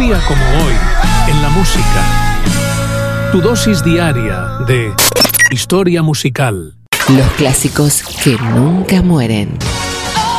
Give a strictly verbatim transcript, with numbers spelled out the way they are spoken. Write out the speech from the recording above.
día como hoy, en la música. Tu dosis diaria de historia musical. Los clásicos que nunca mueren.